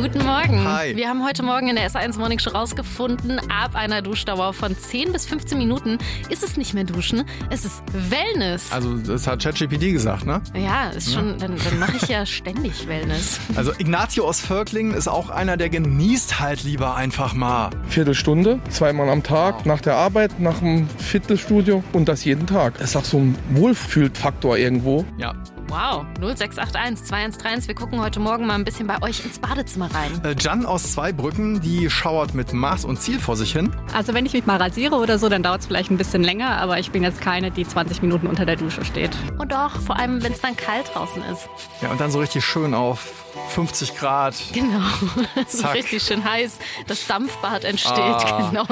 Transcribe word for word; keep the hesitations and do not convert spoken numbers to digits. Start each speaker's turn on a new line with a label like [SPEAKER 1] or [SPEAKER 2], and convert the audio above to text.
[SPEAKER 1] Guten Morgen.
[SPEAKER 2] Hi.
[SPEAKER 1] Wir haben heute Morgen in der S eins Morning Show rausgefunden, ab einer Duschdauer von zehn bis fünfzehn Minuten ist es nicht mehr Duschen, es ist Wellness.
[SPEAKER 2] Also das hat ChatGPT gesagt, ne?
[SPEAKER 1] Ja, ist schon, dann, dann mache ich ja ständig Wellness.
[SPEAKER 2] Also Ignazio aus Völklingen ist auch einer, der genießt halt lieber einfach mal.
[SPEAKER 3] Viertelstunde, zweimal am Tag, wow. Nach der Arbeit, nach dem Fitnessstudio und das jeden Tag. Das ist auch so ein Wohlfühlfaktor irgendwo.
[SPEAKER 2] Ja.
[SPEAKER 1] Wow, null sechs acht eins zwei eins drei eins. Wir gucken heute Morgen mal ein bisschen bei euch ins Badezimmer rein.
[SPEAKER 2] Äh, Jan aus Zweibrücken, die schauert mit Maß und Ziel vor sich hin.
[SPEAKER 4] Also wenn ich mich mal rasiere oder so, dann dauert es vielleicht ein bisschen länger, aber ich bin jetzt keine, die zwanzig Minuten unter der Dusche steht.
[SPEAKER 1] Und auch, vor allem, wenn es dann kalt draußen ist.
[SPEAKER 2] Ja, und dann so richtig schön auf fünfzig Grad.
[SPEAKER 1] Genau, so
[SPEAKER 2] Zack.
[SPEAKER 1] richtig schön heiß. Das Dampfbad entsteht,
[SPEAKER 2] Ah.
[SPEAKER 1] genau